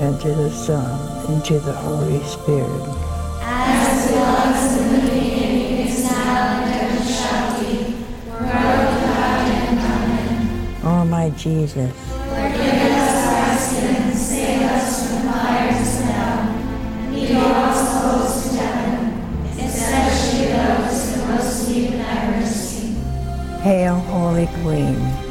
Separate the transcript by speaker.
Speaker 1: and to the Son, and to the Holy Spirit.
Speaker 2: As it was in the beginning, is now, and ever shall be, world without end. Amen.
Speaker 1: O my Jesus,
Speaker 2: Forgive us our sins, save us from the fires of hell, and lead all souls to heaven, especially those in most need of thy mercy.
Speaker 1: Hail, Holy Queen.